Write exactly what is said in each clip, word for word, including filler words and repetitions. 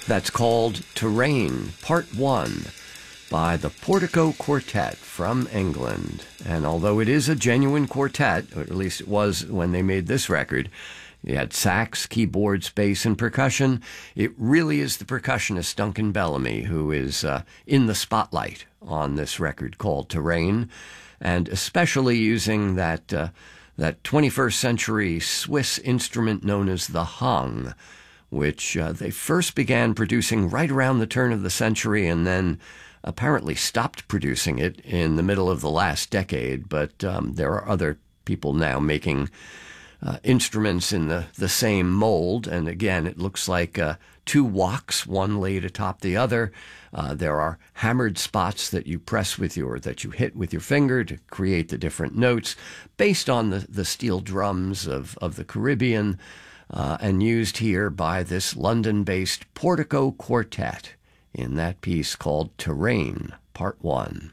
That's called Terrain, Part one, by the Portico Quartet from England. And although it is a genuine quartet, or at least it was when they made this record, you had sax, keyboards, bass, and percussion. It really is the percussionist Duncan Bellamy who is uh, in the spotlight on this record called Terrain, and especially using that uh, that twenty-first century Swiss instrument known as the hung, which uh, they first began producing right around the turn of the century and then apparently stopped producing it in the middle of the last decade. But um, there are other people now making uh, instruments in the, the same mold. And again, it looks like uh, two woks, one laid atop the other. Uh, there are hammered spots that you press with your, that you hit with your finger to create the different notes based on the, the steel drums of, of the Caribbean, uh, and used here by this London-based Portico Quartet in that piece called Terrain, Part one.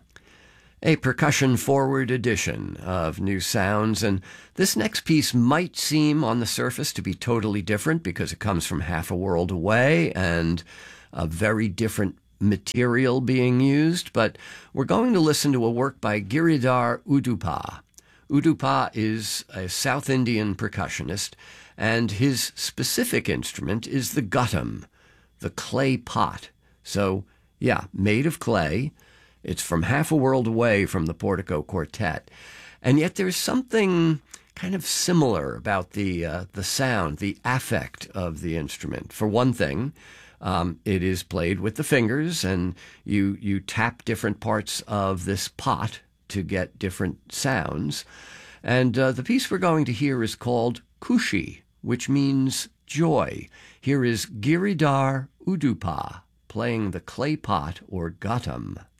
A percussion-forward edition of new sounds, and this next piece might seem on the surface to be totally different because it comes from half a world away and a very different material being used, but we're going to listen to a work by Giridhar Udupa. Udupa is a South Indian percussionist, and his specific instrument is the guttam, the clay pot. So, yeah, made of clay. It's from half a world away from the Portico Quartet. And yet there's something kind of similar about the uh, the sound, the affect of the instrument. For one thing, um, it is played with the fingers, and you you tap different parts of this pot to get different sounds. And uh, the piece we're going to hear is called Kushi, which means joy. Here is Giridhar Udupa playing the clay pot or guttam.